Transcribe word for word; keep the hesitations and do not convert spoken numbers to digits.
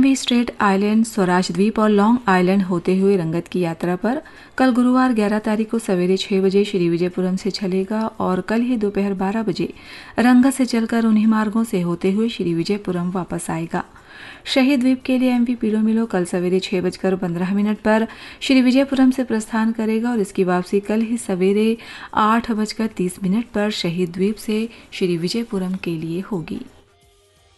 MV straight island, Swaraj द्वीप और long island होते हुए रंगत की यात्रा पर कल गुरुवार ग्यारह तारीख को सवेरे छह बजे श्री विजयपुरम से चलेगा और कल ही दोपहर बारह बजे रंगत से चलकर उन्हीं मार्गों से होते हुए श्री विजयपुरम वापस आएगा। शहीद द्वीप के लिए एमवी पिरोमिलो कल सवेरे छह बजकर पंद्रह मिनट पर श्री विजयपुरम से प्रस्थान करेगा और इसकी वापसी कल ही सवेरे आठ बजकर तीस मिनट पर शहीद द्वीप से श्री विजयपुरम के लिए होगी।